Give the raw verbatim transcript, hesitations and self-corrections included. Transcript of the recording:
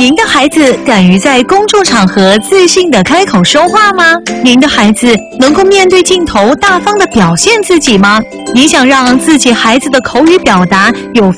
您的孩子敢于在公众场合自信地开口说话吗？您的孩子能够面对镜头大方地表现自己吗？你想让自己孩子的口语表达有